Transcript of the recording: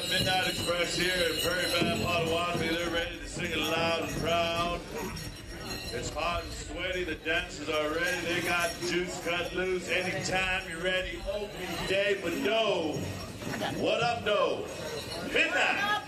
got Midnight Express here at Prairie Band Potawatomi. They're ready to sing it loud and proud. It's hot and sweaty. The dancers are ready. They got juice cut loose. Anytime you're ready, open day with dough. What up, dough? Midnight.